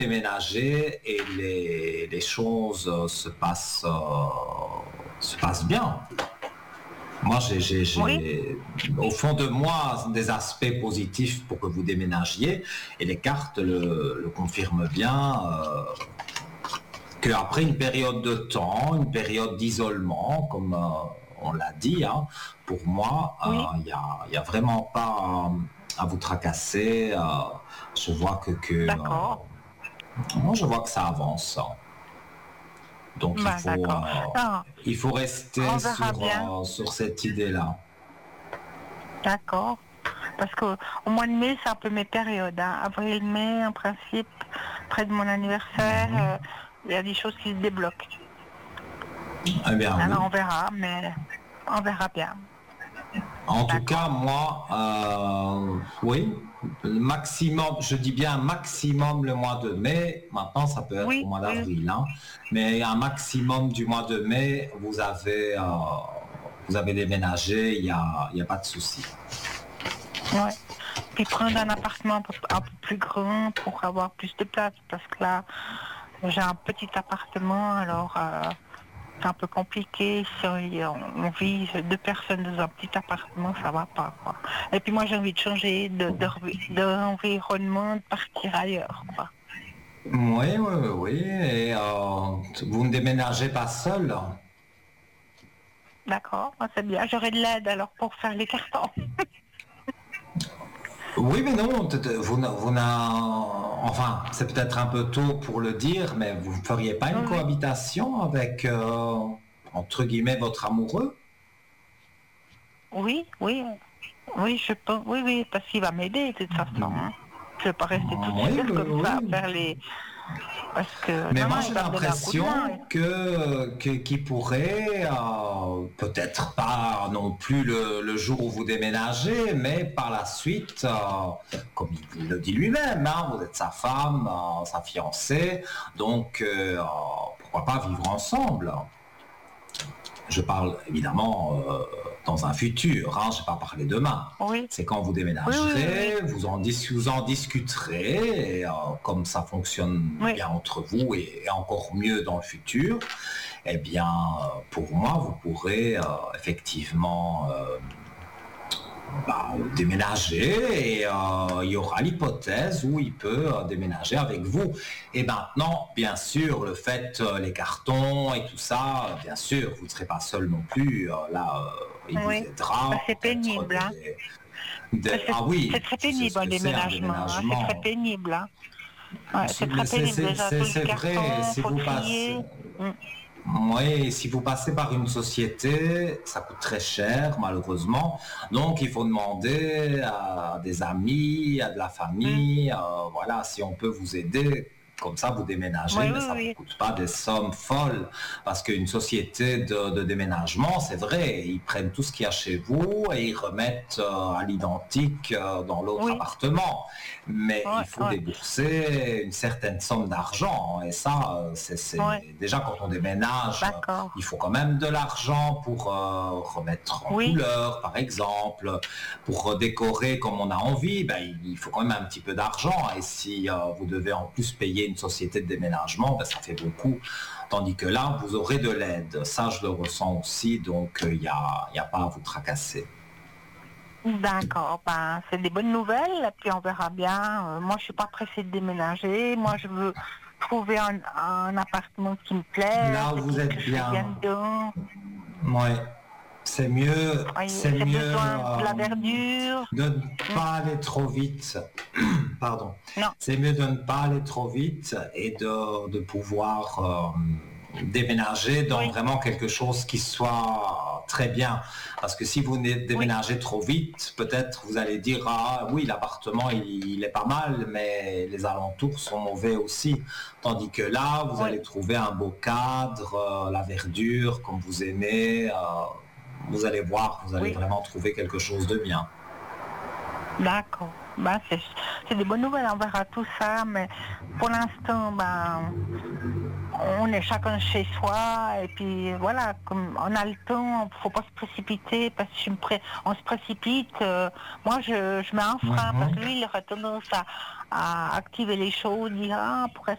déménager et les choses se passent bien. Moi, Oui, au fond de moi des aspects positifs pour que vous déménagiez et les cartes le confirment bien. Qu'après une période de temps, une période d'isolement, comme on l'a dit, hein, pour moi, oui, y a vraiment pas à vous tracasser. Je vois d'accord. moi, je vois que ça avance, hein. Donc Ben, d'accord. Non, il faut rester on verra bien. sur cette idée-là. D'accord. Parce que au mois de mai, c'est un peu mes périodes, hein. Avril, mai, en principe, près de mon anniversaire, il y a des choses qui se débloquent. Eh bien oui. Alors on verra, mais on verra bien. En tout cas, D'accord. moi, oui, le maximum, je dis bien maximum le mois de mai. Maintenant, ça peut être au Oui, mois oui, d'avril, hein. Mais un maximum du mois de mai, vous avez déménagé, il y a pas de souci. ouais. Puis prendre un appartement un peu plus grand pour avoir plus de place, parce que là, j'ai un petit appartement, alors c'est un peu compliqué. Si on vit deux personnes dans un petit appartement, ça va pas, quoi. Et puis moi, j'ai envie de changer d'environnement, de partir ailleurs, quoi. Oui, oui, oui, oui. Et vous ne déménagez pas seul? D'accord, c'est bien. J'aurai de l'aide alors pour faire les cartons. Oui, mais non, enfin, c'est peut-être un peu tôt pour le dire, mais vous ne feriez pas une Oui, cohabitation avec, entre guillemets, votre amoureux? oui, oui, oui, je peux, oui, oui, parce qu'il va m'aider de toute façon, hein. Je vais pas rester toute Oui, seule comme ça à oui. faire les. Parce que Mais non, moi, non, il j'ai va me donner un coup de main. l'impression qu'il pourrait, peut-être pas non plus le jour où vous déménagez, mais par la suite, comme il le dit lui-même, hein, vous êtes sa femme, sa fiancée, donc pourquoi pas vivre ensemble? Je parle évidemment dans un futur, hein, je ne vais pas parler demain. Oui, C'est quand vous oui, oui, oui, oui, déménagerez, vous en discuterez, et comme ça fonctionne oui, bien entre vous et encore mieux dans le futur, eh bien, pour moi, vous pourrez effectivement déménager et il y aura l'hypothèse où il peut déménager avec vous. Et maintenant, bien sûr, le fait, les cartons et tout ça, bien sûr, vous ne serez pas seul non plus. Là, il vous oui. aidera, Parce que c'est peut-être pénible, hein. Ah C'est oui, très je sais ce pénible un que c'est un déménagement, hein. C'est très déménagement. pénible, hein. Ouais, c'est très pénible déjà, tous les C'est vrai, cartons, si faut vous passez, trier. Mm. oui, si vous passez par une société, ça coûte très cher, malheureusement. Donc, il faut demander à des amis, à de la Mm. famille, voilà, si on peut vous aider. Comme ça, vous déménagez, Oui, mais oui, ça ne vous oui. coûte pas des sommes folles. Parce qu'une société de déménagement, c'est vrai, ils prennent tout ce qu'il y a chez vous et ils remettent à l'identique dans l'autre Oui, appartement. Mais il ouais, faut ouais, débourser une certaine somme d'argent, hein. Et ça, ouais. déjà quand on déménage, D'accord. il faut quand même de l'argent pour remettre en Oui, couleur, par exemple, pour redécorer comme on a envie. Ben, il faut quand même un petit peu d'argent. Et si vous devez en plus payer une société de déménagement, ben, ça fait beaucoup. Tandis que là, vous aurez de l'aide. Ça, je le ressens aussi. Donc, il y a pas à vous tracasser. d'accord. Ben, c'est des bonnes nouvelles, et puis on verra bien. Moi, je suis pas pressée de déménager. Moi, je veux trouver un appartement qui me plaît, Là où vous que êtes je suis bien bien, dedans. ouais, Voyez, c'est j'ai mieux besoin de la verdure. de ne Mm. pas aller trop vite. Pardon. Non, C'est mieux de ne pas aller trop vite et de pouvoir déménager dans oui, vraiment quelque chose qui soit très bien. Parce que si vous oui, déménagez trop vite, peut-être vous allez dire, ah oui, l'appartement, il est pas mal, mais les alentours sont mauvais aussi. Tandis que là, vous oui, allez trouver un beau cadre, la verdure, comme vous aimez. Vous allez voir, vous allez oui. vraiment trouver quelque chose de bien. D'accord. c'est des bonnes nouvelles, on verra tout ça, mais pour l'instant, on est chacun chez soi, et puis voilà, comme on a le temps, faut pas se précipiter, parce que on se précipite, moi je mets un frein, parce que lui il aurait tendance à activer les choses, dire, on pourrait